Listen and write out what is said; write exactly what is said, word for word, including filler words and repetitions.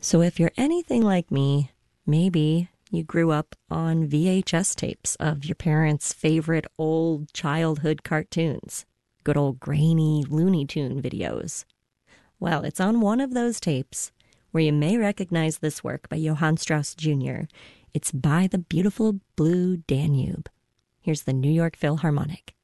So if you're anything like me, maybe you grew up on V H S tapes of your parents' favorite old childhood cartoons, good old grainy Looney Tune videos. Well, it's on one of those tapes where you may recognize this work by Johann Strauss Junior It's By the Beautiful Blue Danube. Here's the New York Philharmonic.